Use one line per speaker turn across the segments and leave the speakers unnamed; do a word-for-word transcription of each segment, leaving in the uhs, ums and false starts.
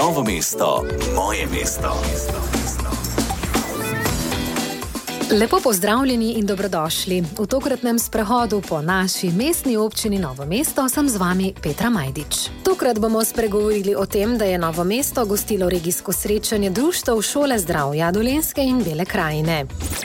Novo mesto, moje mesto.
Lepo pozdravljeni in dobrodošli. V tokratnem sprehodu po naši mestni občini Novo mesto sem z vami Petra Majdič. Tokrat bomo spregovorili o tem, da je Novo mesto gostilo regijsko srečanje društev Šole zdravja Dolenjske in Bele krajine.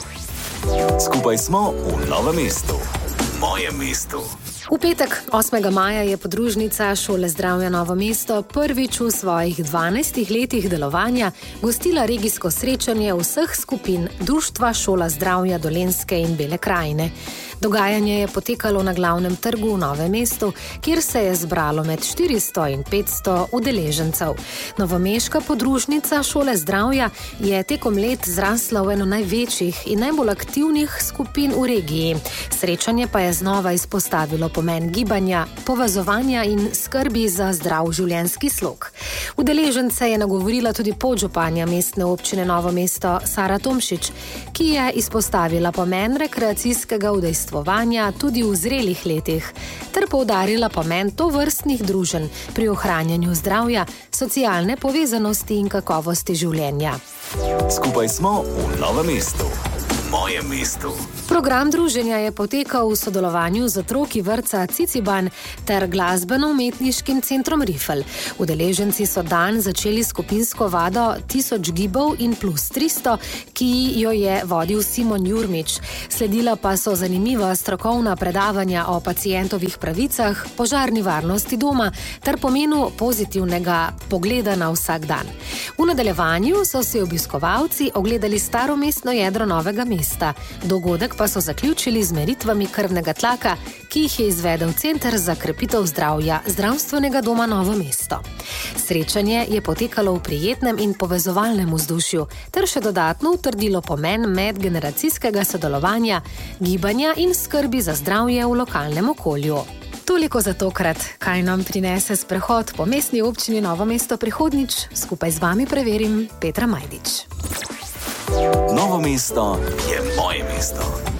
Skupaj smo v Novem mestu, mojem mestu.
V petek, osmega maja, je podružnica Šole zdravja Novo mesto prvič v svojih dvanajstih letih delovanja gostila regijsko srečanje vseh skupin Društva Šola zdravja Dolenjske in Bele krajine. Dogajanje je potekalo na glavnem trgu v Novem mestu, kjer se je zbralo med štiristo in petsto udeležencev. Novomeška podružnica Šole zdravja je tekom let zrasla v eno največjih in najbolj aktivnih skupin v regiji. Srečanje pa je znova izpostavilo pomen gibanja, povezovanja in skrbi za zdrav življenjski slog. Udeležence je nagovorila tudi podžupanja mestne občine Novo mesto Sara Tomšič, ki je izpostavila pomen rekreacijskega udejstvovanja tudi v zrelih letih, ter poudarila pomen tovrstnih druženj pri ohranjanju zdravja, socialne povezanosti in kakovosti življenja.
Skupaj smo v Novem mestu, mojem mestu.
Program druženja je potekal v sodelovanju z otroki vrtca Ciciban ter glasbeno-umetniškim centrom Rifl. Udeleženci so dan začeli skupinsko vado Tisoč gibov in plus tristo, ki jo je vodil Simon Jurmič. Sledila pa so zanimiva strokovna predavanja o pacientovih pravicah, požarni varnosti doma ter pomenu pozitivnega pogleda na vsak dan. V nadaljevanju so si obiskovalci ogledali staro mestno jedro Novega mesta. Dogodek pa so zaključili z meritvami krvnega tlaka, ki jih je izvedel Center za krepitev zdravja Zdravstvenega doma Novo mesto. Srečanje je potekalo v prijetnem in povezovalnem vzdušju, ter še dodatno utrdilo pomen medgeneracijskega sodelovanja, gibanja in skrbi za zdravje v lokalnem okolju. Toliko za tokrat, kaj nam prinese sprehod po mestni občini Novo mesto prihodnjič, skupaj z vami preverim Petra Majdič.
Novo mesto je moje mesto.